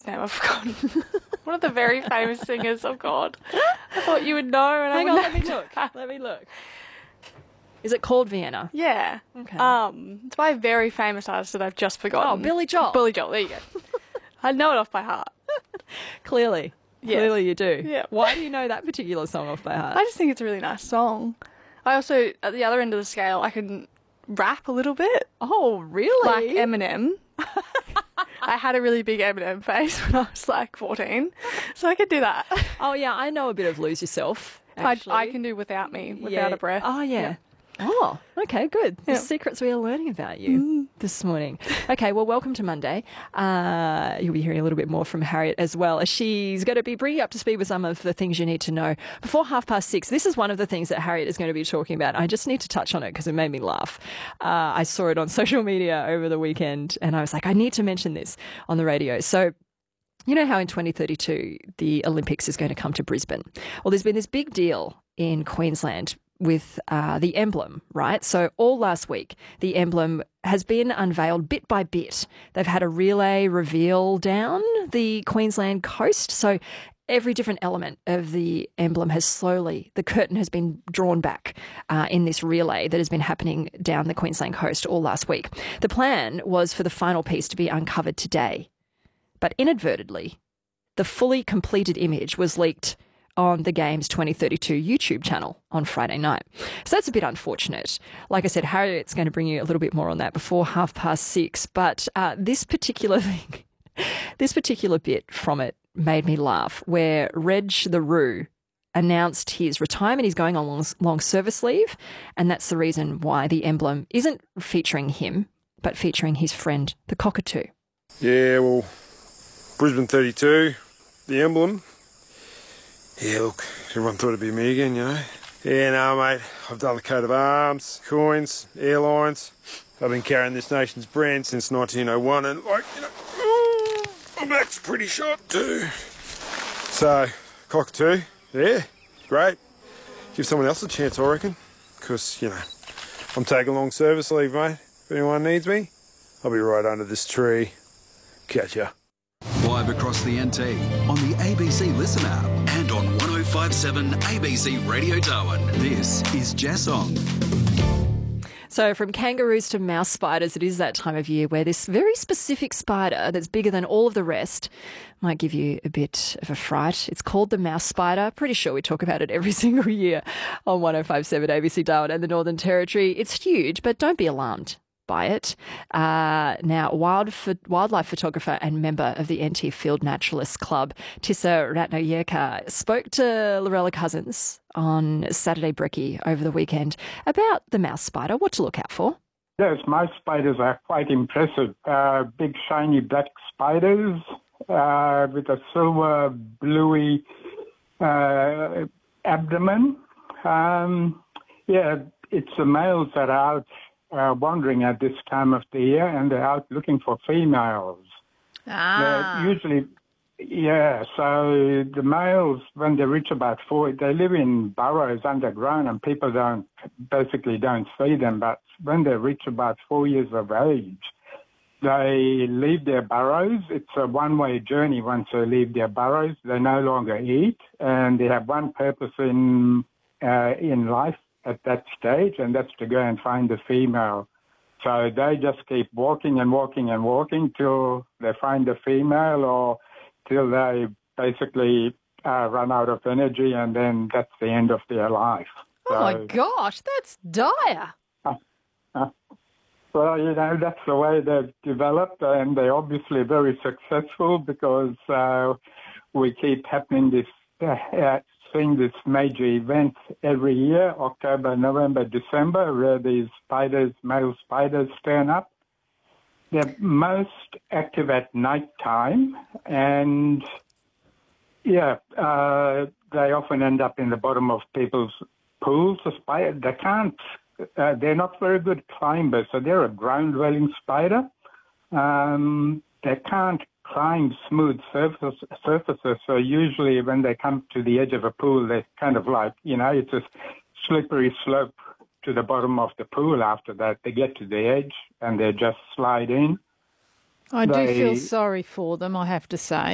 name? I've forgotten. One of the very famous singers. Oh, God. I thought you would know. And Hang on, let me look. Let me look. Is it called Vienna? Yeah. Okay. It's by a very famous artist that I've just forgotten. Oh, Billy Joel. Billy Joel, there you go. I know it off by heart. Clearly. Yes. Clearly you do. Yeah. Why do you know that particular song off by heart? I just think it's a really nice song. I also, at the other end of the scale, I can rap a little bit. Oh, really? Like Eminem. I had a really big Eminem face when I was like 14, so I could do that. Oh, yeah, I know a bit of Lose Yourself, actually. I can do Without Me, without a breath. Oh, yeah. Oh, okay, good. The Yeah. secrets we are learning about you this morning. Okay, well, welcome to Monday. You'll be hearing a little bit more from Harriet as well, as she's going to be bringing you up to speed with some of the things you need to know before 6:30. This is one of the things that Harriet is going to be talking about. I just need to touch on it because it made me laugh. I saw it on social media over the weekend and I was like, I need to mention this on the radio. So, you know how in 2032 the Olympics is going to come to Brisbane? Well, there's been this big deal in Queensland with the emblem, right? So all last week, the emblem has been unveiled bit by bit. They've had a relay reveal down the Queensland coast. So every different element of the emblem the curtain has been drawn back in this relay that has been happening down the Queensland coast all last week. The plan was for the final piece to be uncovered today, but inadvertently, the fully completed image was leaked on the Games 2032 YouTube channel on Friday night. So that's a bit unfortunate. Like I said, Harriet's going to bring you a little bit more on that before 6:30. But this particular thing, this particular bit from it made me laugh, where Reg the Roo announced his retirement. He's going on long service leave, and that's the reason why the emblem isn't featuring him, but featuring his friend, the cockatoo. Yeah, well, Brisbane 32, the emblem. Yeah, look, everyone thought it'd be me again, you know. Yeah, no, mate, I've done the coat of arms, coins, airlines. I've been carrying this nation's brand since 1901 and, like, you know, my back's pretty shot too. So, cockatoo, yeah, great. Give someone else a chance, I reckon. Because, you know, I'm taking long service leave, mate. If anyone needs me, I'll be right under this tree. Catch ya. Live across the NT, on the ABC Listen app and on 105.7 ABC Radio Darwin. This is Jassong. So from kangaroos to mouse spiders, it is that time of year where this very specific spider that's bigger than all of the rest might give you a bit of a fright. It's called the mouse spider. Pretty sure we talk about it every single year on 105.7 ABC Darwin and the Northern Territory. It's huge, but don't be alarmed by it. Now, wildlife photographer and member of the NT Field Naturalists Club, Tissa Ratnayeka, spoke to Lorella Cousins on Saturday Brekkie over the weekend about the mouse spider, what to look out for. Yes, mouse spiders are quite impressive. Big, shiny black spiders with a silver, bluey abdomen. It's the males that are out wandering at this time of the year, and they're out looking for females. Usually, so the males, when they reach about 4, they live in burrows underground, and people don't see them, but when they reach about 4 years of age, they leave their burrows. It's a one-way journey once they leave their burrows. They no longer eat, and they have one purpose in life at that stage, and that's to go and find the female. So they just keep walking and walking and walking till they find the female, or till they basically run out of energy, and then that's the end of their life. Oh, my gosh, that's dire. Well, you know, that's the way they've developed, and they're obviously very successful because we keep seeing this major event every year, October, November, December, where these spiders, male spiders, turn up. They're most active at night time, and they often end up in the bottom of people's pools. They're not very good climbers, so they're a ground-dwelling spider. They can't climb smooth surfaces, so usually when they come to the edge of a pool, they're kind of like, you know, it's a slippery slope to the bottom of the pool. After that, they get to the edge and they just slide in. I do feel sorry for them, I have to say.